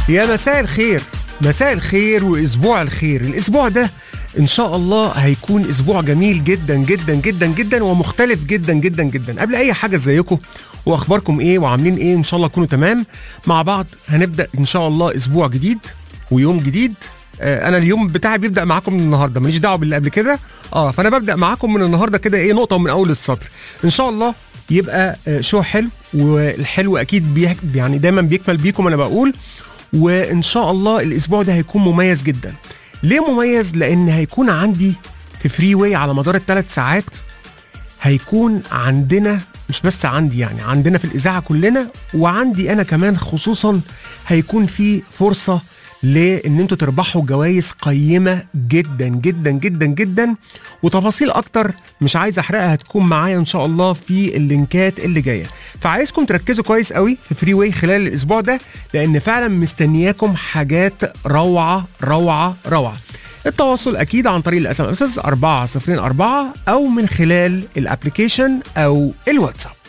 يا مساء الخير، مساء الخير واسبوع الخير. الاسبوع ده ان شاء الله هيكون اسبوع جميل جدا جدا جدا جدا ومختلف جدا جدا جدا. قبل اي حاجه ازيكم واخباركم ايه وعاملين ايه؟ ان شاء الله تكونوا تمام. مع بعض هنبدا ان شاء الله اسبوع جديد ويوم جديد. انا اليوم بتاعي بيبدا معاكم من النهارده، ماليش دعوه باللي قبل كده. فانا ببدا معاكم من النهارده كده، ايه، نقطه من اول السطر. ان شاء الله يبقى شو حلو، والحلو اكيد يعني دايما بيكمل بيكم انا بقول. وان شاء الله الاسبوع ده هيكون مميز جدا. ليه مميز؟ لان هيكون عندي في فري واي على مدار ال3 ساعات هيكون عندنا، مش بس عندي، يعني عندنا في الاذاعه كلنا وعندي انا كمان خصوصا، هيكون في فرصه لان انتوا تربحوا جوائز قيمه جدا جدا جدا جدا. وتفاصيل اكتر مش عايز احرقها، هتكون معايا ان شاء الله في اللينكات اللي جايه. فعايزكم تركزوا كويس قوي في فري واي خلال الاسبوع ده، لان فعلا مستنياكم حاجات روعه روعه روعه. التواصل اكيد عن طريق الاس ام اس 4004 او من خلال الابلكيشن او الواتساب.